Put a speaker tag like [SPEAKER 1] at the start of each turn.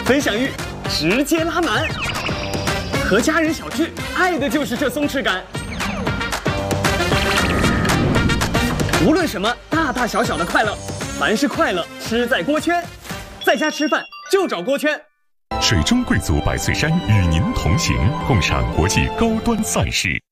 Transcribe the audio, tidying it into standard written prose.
[SPEAKER 1] 分享欲直接拉满，和家人小聚，爱的就是这松弛感。无论什么大大小小的快乐，凡是快乐吃在锅圈，在家吃饭就找锅圈。
[SPEAKER 2] 水中贵族百岁山与您同行，共赏国际高端赛事。